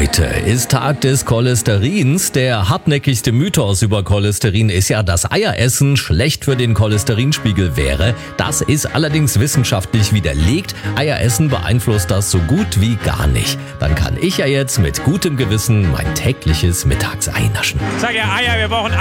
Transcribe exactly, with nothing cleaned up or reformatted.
Heute ist Tag des Cholesterins. Der hartnäckigste Mythos über Cholesterin ist ja, dass Eieressen schlecht für den Cholesterinspiegel wäre. Das ist allerdings wissenschaftlich widerlegt. Eieressen beeinflusst das so gut wie gar nicht. Dann kann ich ja jetzt mit gutem Gewissen mein tägliches Mittagsei naschen. Sag ja Eier, wir brauchen